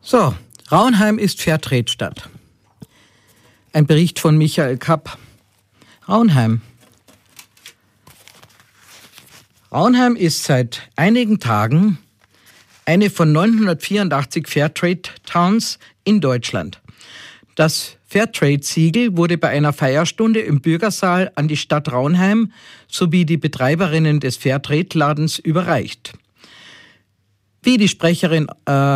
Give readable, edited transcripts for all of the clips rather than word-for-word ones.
So, Raunheim ist Fairtrade-Stadt. Ein Bericht von Michael Kapp. Raunheim. Raunheim ist seit einigen Tagen eine von 984 Fairtrade-Towns in Deutschland. Das Fairtrade-Siegel wurde bei einer Feierstunde im Bürgersaal an die Stadt Raunheim sowie die Betreiberinnen des Fairtrade-Ladens überreicht. Wie die Sprecherin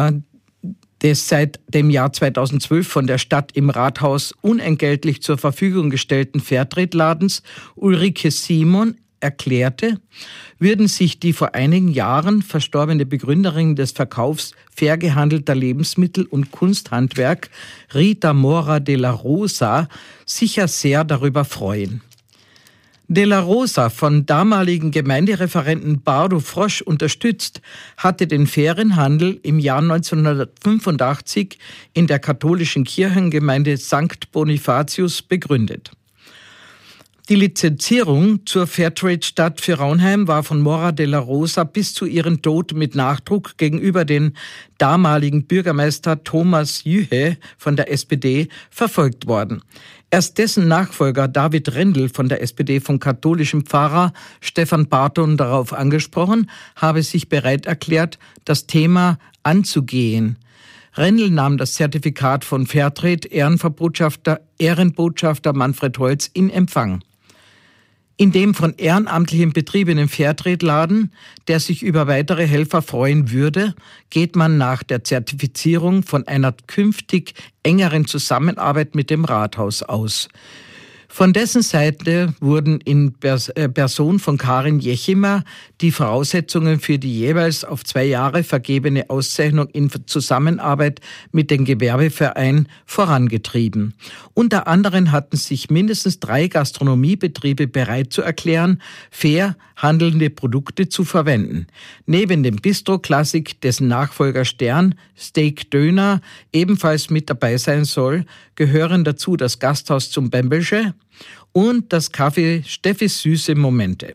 des seit dem Jahr 2012 von der Stadt im Rathaus unentgeltlich zur Verfügung gestellten Fairtrade-Ladens Ulrike Simon erklärte, würden sich die vor einigen Jahren verstorbene Begründerin des Verkaufs fair gehandelter Lebensmittel und Kunsthandwerk, Rita Mora de la Rosa, sicher sehr darüber freuen. De la Rosa, von damaligen Gemeindereferenten Bardo Frosch unterstützt, hatte den fairen Handel im Jahr 1985 in der katholischen Kirchengemeinde St. Bonifatius begründet. Die Lizenzierung zur Fairtrade-Stadt für Raunheim war von Mora de la Rosa bis zu ihrem Tod mit Nachdruck gegenüber dem damaligen Bürgermeister Thomas Jühe von der SPD verfolgt worden. Erst dessen Nachfolger David Rendel von der SPD vom katholischen Pfarrer Stefan Barton darauf angesprochen, habe sich bereit erklärt, das Thema anzugehen. Rendel nahm das Zertifikat von Fairtrade Ehrenbotschafter Manfred Holz in Empfang. In dem von Ehrenamtlichen betriebenen Fairtrade-Laden, der sich über weitere Helfer freuen würde, geht man nach der Zertifizierung von einer künftig engeren Zusammenarbeit mit dem Rathaus aus. Von dessen Seite wurden in Person von Karin Jechimer die Voraussetzungen für die jeweils auf 2 Jahre vergebene Auszeichnung in Zusammenarbeit mit dem Gewerbeverein vorangetrieben. Unter anderem hatten sich mindestens 3 Gastronomiebetriebe bereit zu erklären, fair handelnde Produkte zu verwenden. Neben dem Bistro Classic, dessen Nachfolger Stern Steak Döner ebenfalls mit dabei sein soll, gehören dazu das Gasthaus zum Bembelsche und das Café Steffis Süße Momente.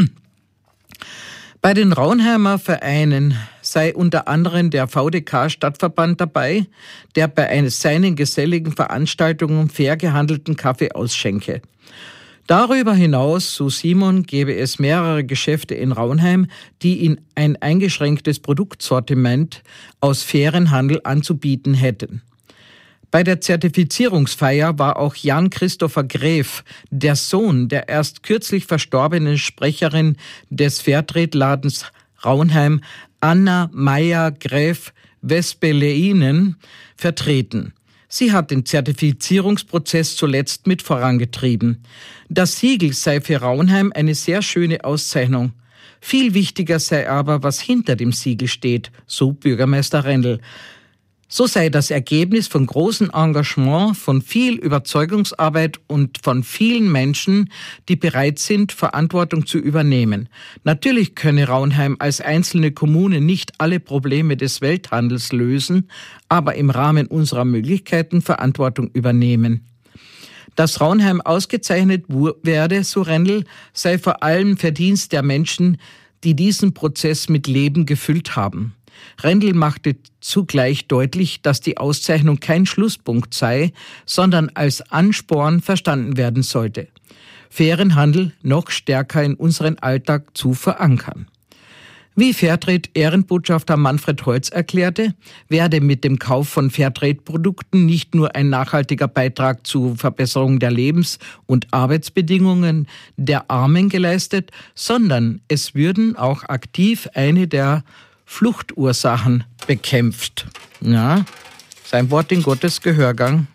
Bei den Raunheimer Vereinen sei unter anderem der VDK-Stadtverband dabei, der bei seinen geselligen Veranstaltungen fair gehandelten Kaffee ausschenke. Darüber hinaus, so Simon, gäbe es mehrere Geschäfte in Raunheim, die ihnen ein eingeschränktes Produktsortiment aus fairen Handel anzubieten hätten. Bei der Zertifizierungsfeier war auch Jan Christopher Gräf, der Sohn der erst kürzlich verstorbenen Sprecherin des Fairtrade-Ladens Raunheim, Anna Meyer-Gräf-Wespeleinen, vertreten. Sie hat den Zertifizierungsprozess zuletzt mit vorangetrieben. Das Siegel sei für Raunheim eine sehr schöne Auszeichnung. Viel wichtiger sei aber, was hinter dem Siegel steht, so Bürgermeister Rendel. So sei das Ergebnis von großem Engagement, von viel Überzeugungsarbeit und von vielen Menschen, die bereit sind, Verantwortung zu übernehmen. Natürlich könne Raunheim als einzelne Kommune nicht alle Probleme des Welthandels lösen, aber im Rahmen unserer Möglichkeiten Verantwortung übernehmen. Dass Raunheim ausgezeichnet werde, so Rendel, sei vor allem Verdienst der Menschen, die diesen Prozess mit Leben gefüllt haben. Rendel machte zugleich deutlich, dass die Auszeichnung kein Schlusspunkt sei, sondern als Ansporn verstanden werden sollte, fairen Handel noch stärker in unseren Alltag zu verankern. Wie Fairtrade-Ehrenbotschafter Manfred Holz erklärte, werde mit dem Kauf von Fairtrade-Produkten nicht nur ein nachhaltiger Beitrag zur Verbesserung der Lebens- und Arbeitsbedingungen der Armen geleistet, sondern es würden auch aktiv eine der Fluchtursachen bekämpft. Ja, sein Wort in Gottes Gehörgang.